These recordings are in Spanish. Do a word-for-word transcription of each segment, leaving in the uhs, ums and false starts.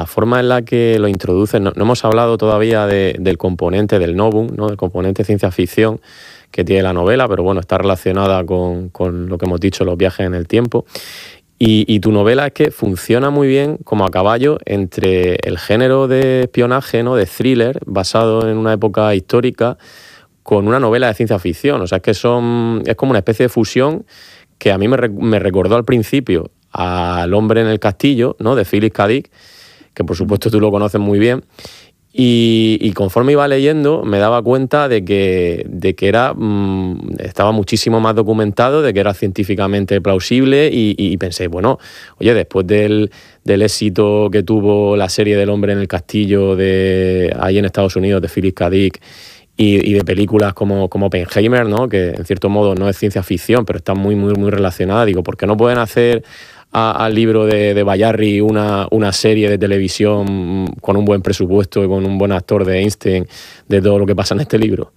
la forma en la que lo introducen, no, no hemos hablado todavía de, del componente del novum, ¿no? Del componente ciencia ficción que tiene la novela, pero bueno, está relacionada con, con lo que hemos dicho, los viajes en el tiempo. Y, y tu novela es que funciona muy bien como a caballo entre el género de espionaje, ¿no? De thriller, basado en una época histórica, con una novela de ciencia ficción. O sea, es que son, es como una especie de fusión que a mí me, me recordó al principio al Hombre en el Castillo, ¿no? De Philip K. Dick, que por supuesto tú lo conoces muy bien. Y, y conforme iba leyendo me daba cuenta de que, de que era, mmm, estaba muchísimo más documentado, de que era científicamente plausible y, y pensé, bueno, oye, después del, del éxito que tuvo la serie del Hombre en el Castillo de, ahí en Estados Unidos de Philip K. Dick y, y de películas como, como Oppenheimer, ¿no? Que en cierto modo no es ciencia ficción, pero está muy, muy, muy relacionada. Digo, ¿por qué no pueden hacer al libro de, de Bayarri una, una serie de televisión con un buen presupuesto y con un buen actor de Einstein de todo lo que pasa en este libro?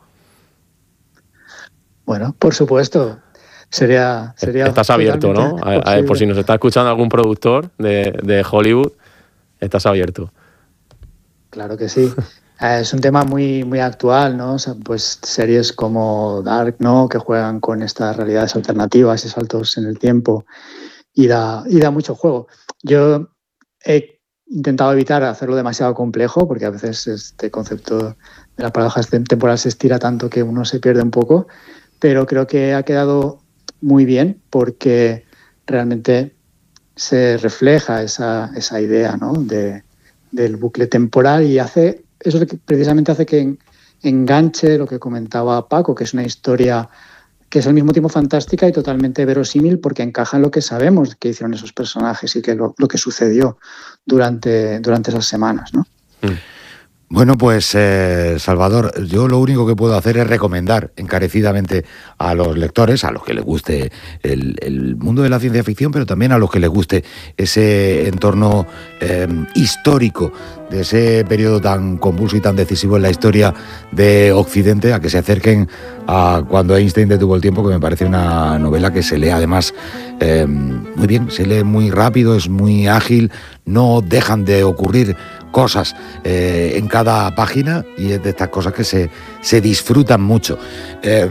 Bueno, por supuesto. Sería, sería estás abierto, ¿no? A, a, por si nos está escuchando algún productor de, de Hollywood, estás abierto. Claro que sí. Es un tema muy, muy actual, ¿no? O sea, pues series como Dark, ¿no? Que juegan con estas realidades alternativas y saltos en el tiempo. Y da, y da mucho juego. Yo he intentado evitar hacerlo demasiado complejo, porque a veces este concepto de la paradoja temporal se estira tanto que uno se pierde un poco, pero creo que ha quedado muy bien porque realmente se refleja esa, esa idea, ¿no? de, del bucle temporal y hace eso que precisamente hace que enganche lo que comentaba Paco, que es una historia que es al mismo tiempo fantástica y totalmente verosímil porque encaja en lo que sabemos que hicieron esos personajes y que lo, lo que sucedió durante, durante esas semanas, ¿no? Mm. Bueno, pues eh, Salvador, yo lo único que puedo hacer es recomendar encarecidamente a los lectores, a los que les guste el, el mundo de la ciencia ficción, pero también a los que les guste ese entorno eh, histórico de ese periodo tan convulso y tan decisivo en la historia de Occidente, a que se acerquen a Cuando Einstein detuvo el tiempo, que me parece una novela que se lee además eh, muy bien, se lee muy rápido, es muy ágil, no dejan de ocurrir cosas eh, en cada página y es de estas cosas que se, se disfrutan mucho. Eh,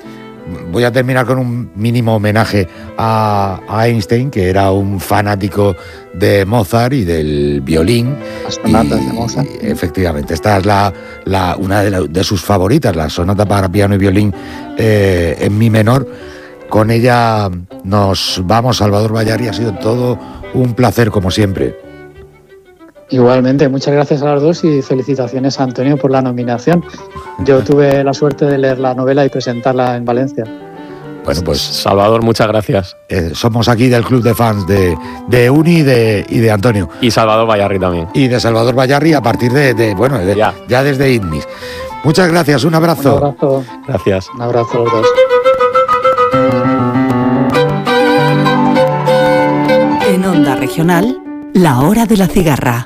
voy a terminar con un mínimo homenaje a, a Einstein, que era un fanático de Mozart y del violín. Las sonatas de Mozart. Efectivamente, esta es la, la, una de, la, de sus favoritas, la sonata para piano y violín eh, en mi menor. Con ella nos vamos, Salvador Bayarri, ha sido todo un placer como siempre. Igualmente, muchas gracias a los dos y felicitaciones a Antonio por la nominación. Yo tuve la suerte de leer la novela y presentarla en Valencia. Bueno, pues Salvador, muchas gracias. Eh, somos aquí del club de fans de, de Uni y de, y de Antonio. Y Salvador Bayarri también. Y de Salvador Bayarri a partir de, de bueno, de, ya. ya desde ITNIS. Muchas gracias, un abrazo. Un abrazo. Gracias. Un abrazo a los dos. En Onda Regional, La Hora de la Cigarra.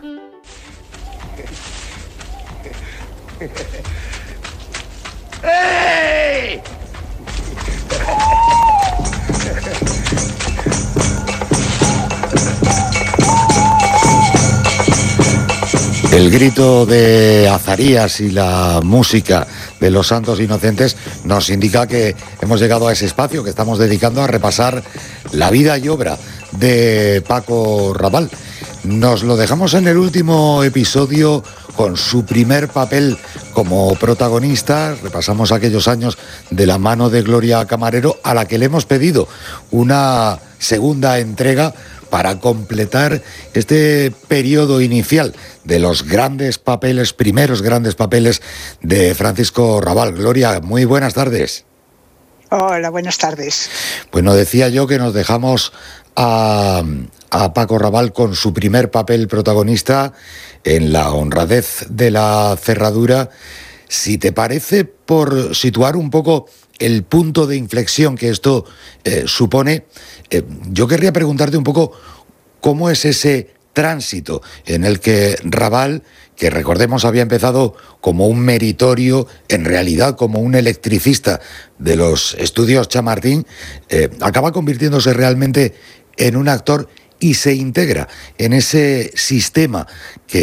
El grito de Azarías y la música de los Santos Inocentes nos indica que hemos llegado a ese espacio que estamos dedicando a repasar la vida y obra de Paco Raval. Nos lo dejamos en el último episodio con su primer papel como protagonista. Repasamos aquellos años de la mano de Gloria Camarero, a la que le hemos pedido una segunda entrega para completar este periodo inicial de los grandes papeles, primeros grandes papeles de Francisco Raval. Gloria, muy buenas tardes. Hola, buenas tardes. Bueno, decía yo que nos dejamos a, a Paco Raval con su primer papel protagonista en La honradez de la cerradura. Si te parece, por situar un poco el punto de inflexión que esto eh, supone, eh, yo querría preguntarte un poco cómo es ese tránsito en el que Raval, que recordemos había empezado como un meritorio, en realidad como un electricista de los estudios Chamartín, eh, acaba convirtiéndose realmente en un actor y se integra en ese sistema que